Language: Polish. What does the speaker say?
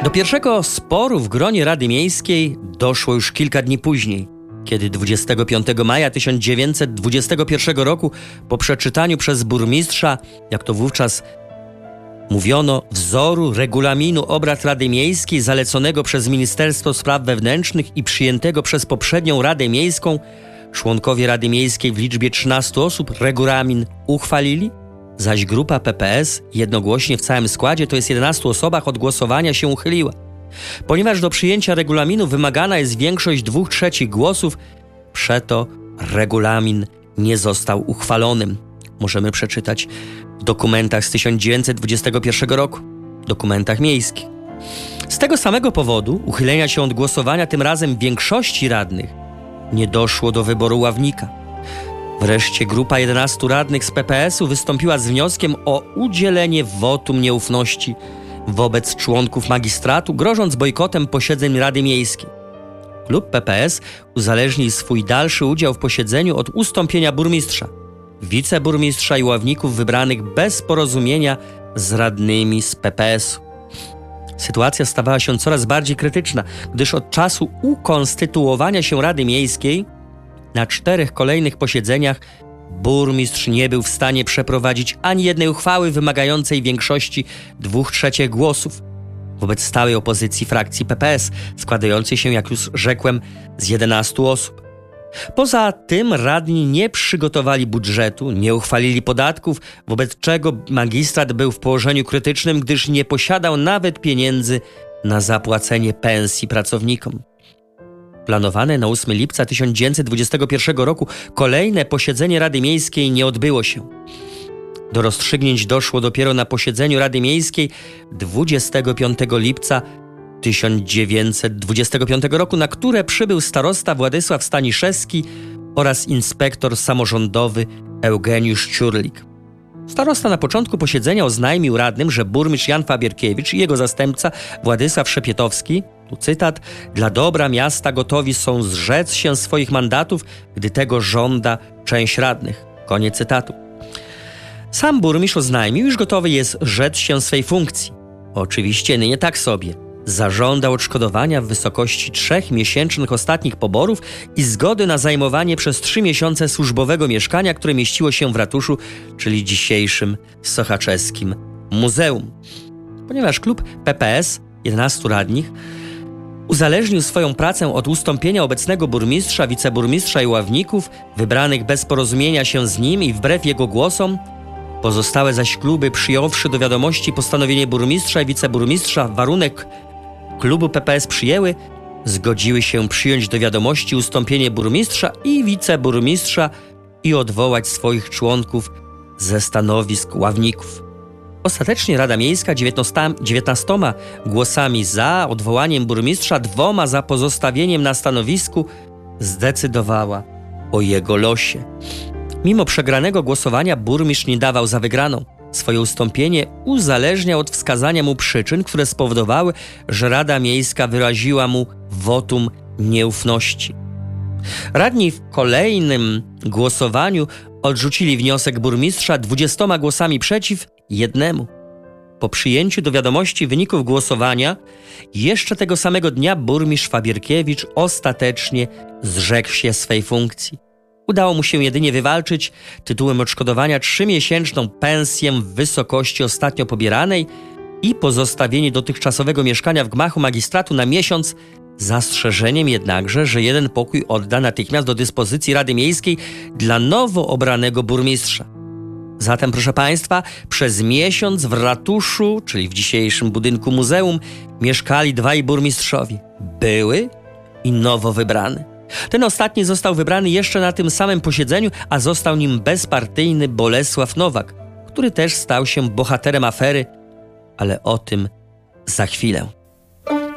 Do pierwszego sporu w gronie Rady Miejskiej doszło już kilka dni później, kiedy 25 maja 1921 roku po przeczytaniu przez burmistrza, jak to wówczas mówiono, wzoru regulaminu obrad Rady Miejskiej zaleconego przez Ministerstwo Spraw Wewnętrznych i przyjętego przez poprzednią Radę Miejską, członkowie Rady Miejskiej w liczbie 13 osób regulamin uchwalili, zaś grupa PPS jednogłośnie w całym składzie, to jest 11 osobach, od głosowania się uchyliła. Ponieważ do przyjęcia regulaminu wymagana jest większość 2/3 głosów, przeto regulamin nie został uchwalonym. Możemy przeczytać w dokumentach z 1921 roku, dokumentach miejskich. Z tego samego powodu uchylenia się od głosowania tym razem większości radnych nie doszło do wyboru ławnika. Wreszcie grupa 11 radnych z PPS-u wystąpiła z wnioskiem o udzielenie wotum nieufności wobec członków magistratu, grożąc bojkotem posiedzeń Rady Miejskiej. Klub PPS uzależnił swój dalszy udział w posiedzeniu od ustąpienia burmistrza, wiceburmistrza i ławników wybranych bez porozumienia z radnymi z PPS-u. Sytuacja stawała się coraz bardziej krytyczna, gdyż od czasu ukonstytuowania się Rady Miejskiej na 4 kolejnych posiedzeniach burmistrz nie był w stanie przeprowadzić ani jednej uchwały wymagającej większości 2/3 głosów wobec stałej opozycji frakcji PPS, składającej się, jak już rzekłem, z 11 osób. Poza tym radni nie przygotowali budżetu, nie uchwalili podatków, wobec czego magistrat był w położeniu krytycznym, gdyż nie posiadał nawet pieniędzy na zapłacenie pensji pracownikom. Planowane na 8 lipca 1921 roku kolejne posiedzenie Rady Miejskiej nie odbyło się. Do rozstrzygnięć doszło dopiero na posiedzeniu Rady Miejskiej 25 lipca 1925 roku, na które przybył starosta Władysław Staniszewski oraz inspektor samorządowy Eugeniusz Ciurlik. Starosta na początku posiedzenia oznajmił radnym, że burmistrz Jan Fabierkiewicz i jego zastępca Władysław Szepietowski, tu cytat, dla dobra miasta gotowi są zrzec się swoich mandatów, gdy tego żąda część radnych. Koniec cytatu. Sam burmistrz oznajmił, iż gotowy jest rzec się swej funkcji. Oczywiście nie tak sobie. Zażądał odszkodowania w wysokości 3 miesięcznych ostatnich poborów i zgody na zajmowanie przez 3 miesiące służbowego mieszkania, które mieściło się w ratuszu, czyli dzisiejszym sochaczewskim muzeum. Ponieważ klub PPS, 11 radnych, uzależnił swoją pracę od ustąpienia obecnego burmistrza, wiceburmistrza i ławników, wybranych bez porozumienia się z nim i wbrew jego głosom, pozostałe zaś kluby, przyjąwszy do wiadomości postanowienie burmistrza i wiceburmistrza, warunek klubu PPS przyjęły, zgodziły się przyjąć do wiadomości ustąpienie burmistrza i wiceburmistrza i odwołać swoich członków ze stanowisk ławników. Ostatecznie Rada Miejska 19 głosami za odwołaniem burmistrza, 2 za pozostawieniem na stanowisku zdecydowała o jego losie. Mimo przegranego głosowania burmistrz nie dawał za wygraną. Swoje ustąpienie uzależniał od wskazania mu przyczyn, które spowodowały, że Rada Miejska wyraziła mu wotum nieufności. Radni w kolejnym głosowaniu odrzucili wniosek burmistrza 20 głosami przeciw 1. Po przyjęciu do wiadomości wyników głosowania, jeszcze tego samego dnia burmistrz Fabierkiewicz ostatecznie zrzekł się swej funkcji. Udało mu się jedynie wywalczyć tytułem odszkodowania 3-miesięczną pensję w wysokości ostatnio pobieranej i pozostawienie dotychczasowego mieszkania w gmachu magistratu na miesiąc, zastrzeżeniem jednakże, że 1 pokój odda natychmiast do dyspozycji Rady Miejskiej dla nowo obranego burmistrza. Zatem, proszę Państwa, przez miesiąc w ratuszu, czyli w dzisiejszym budynku muzeum, mieszkali 2 burmistrzowie, były i nowo wybrany. Ten ostatni został wybrany jeszcze na tym samym posiedzeniu, a został nim bezpartyjny Bolesław Nowak, który też stał się bohaterem afery, ale o tym za chwilę.